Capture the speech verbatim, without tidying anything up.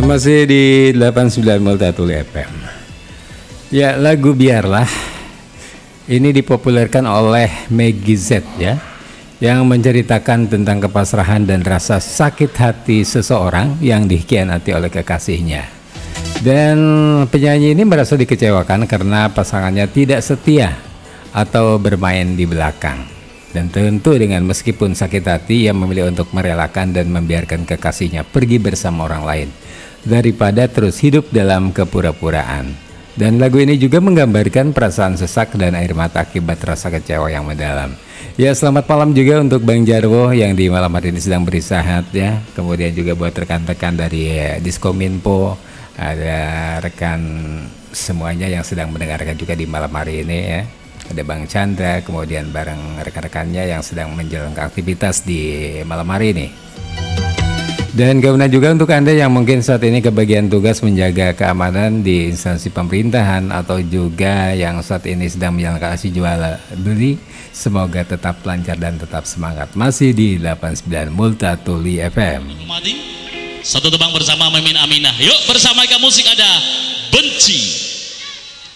masih di delapan puluh sembilan Multatuli F M. Ya, lagu Biarlah ini dipopulerkan oleh Meggy Z ya, yang menceritakan tentang kepasrahan dan rasa sakit hati seseorang yang dikhianati oleh kekasihnya. Dan penyanyi ini merasa dikecewakan karena pasangannya tidak setia atau bermain di belakang. Dan tentu dengan meskipun sakit hati, ia memilih untuk merelakan dan membiarkan kekasihnya pergi bersama orang lain daripada terus hidup dalam kepura-puraan. Dan lagu ini juga menggambarkan perasaan sesak dan air mata akibat rasa kecewa yang mendalam. Ya, selamat malam juga untuk Bang Jarwo yang di malam hari ini sedang beristirahat ya. Kemudian juga buat rekan-rekan dari ya, Diskominfo, ada rekan semuanya yang sedang mendengarkan juga di malam hari ini ya. Ada Bang Chandra, kemudian bareng rekan-rekannya yang sedang menjalankan aktivitas di malam hari ini. Dan kemudian juga untuk Anda yang mungkin saat ini kebagian tugas menjaga keamanan di instansi pemerintahan atau juga yang saat ini sedang menjalankan aksi jual beli, semoga tetap lancar dan tetap semangat. Masih di delapan puluh sembilan Multatuli F M. Satu tebang bersama Mimin Aminah. Yuk bersama ke musik ada Benci.